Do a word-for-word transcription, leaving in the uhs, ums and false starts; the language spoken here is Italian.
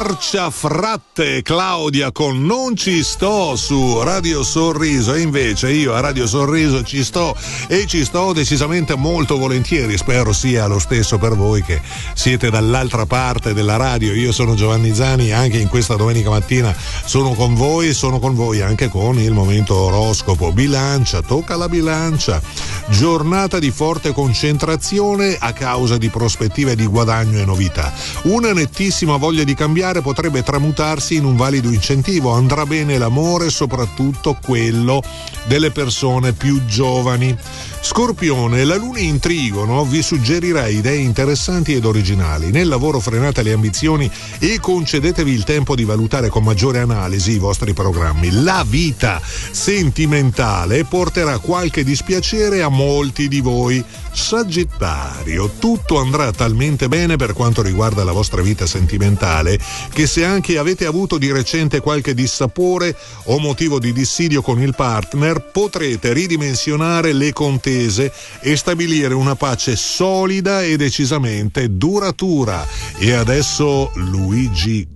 Marciafratte Claudia con Non ci sto su Radio Sorriso, e invece io a Radio Sorriso ci sto, e ci sto decisamente molto volentieri. Spero sia lo stesso per voi che siete dall'altra parte della radio. Io sono Giovanni Zani, anche in questa domenica mattina sono con voi, sono con voi anche con il momento oroscopo. Bilancia, tocca la bilancia. Giornata di forte concentrazione a causa di prospettive di guadagno e novità. Una nettissima voglia di cambiare potrebbe tramutarsi in un valido incentivo. Andrà bene l'amore, soprattutto quello delle persone più giovani. Scorpione, la luna in trigono vi suggerirà idee interessanti ed originali. Nel lavoro frenate le ambizioni e concedetevi il tempo di valutare con maggiore analisi i vostri programmi. La vita sentimentale porterà qualche dispiacere a molti di voi. Sagittario, tutto andrà talmente bene per quanto riguarda la vostra vita sentimentale che se anche avete avuto di recente qualche dissapore o motivo di dissidio con il partner, potrete ridimensionare le contese e stabilire una pace solida e decisamente duratura. E adesso Luigi